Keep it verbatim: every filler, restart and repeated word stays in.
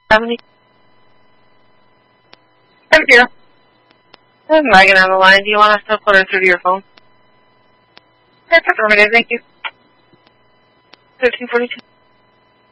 seventy. Thank you. There's Megan on the line. Do you want us to put her through to your phone? That's affirmative. Thank you. thirteen forty-two.